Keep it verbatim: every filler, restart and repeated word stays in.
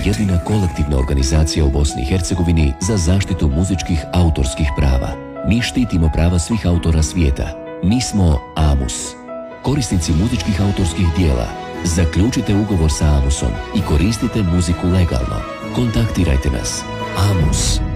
jedina kolektivna organizacija u Bosni i Hercegovini za zaštitu muzičkih autorskih prava. Mi štitimo prava svih autora svijeta. Mi smo AMUS. Korisnici muzičkih autorskih dijela, zaključite ugovor sa AMUSom i koristite muziku legalno. Kontaktirajte nas. AMUS.